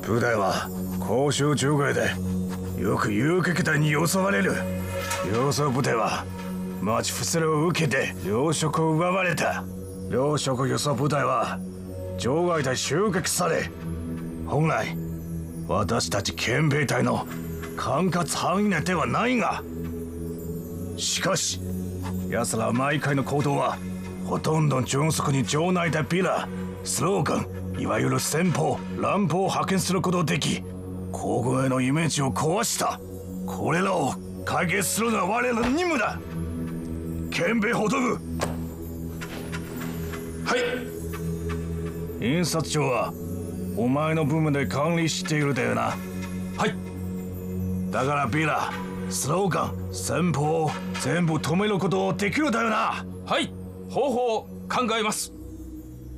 部隊は交渉中外でよく遊撃隊に襲われる。要塞部隊は町伏せを受けて領職を奪われた。領職輸送部隊は場外で襲撃され、本来私たち憲兵隊の管轄範囲内ではないが、しかし奴ら毎回の行動はほとんど迅速に城内でビラ、スローガン、いわゆる戦法、乱歩を派遣することができ、皇軍へのイメージを壊した。これらを解決するのは我らの任務だ。憲兵補督。 はい。 印刷庁はお前の部門で管理しているだよな。 はい。 だからビラ、スローガン、戦法を全部止めることできるだよな。 はい。方法を考えます。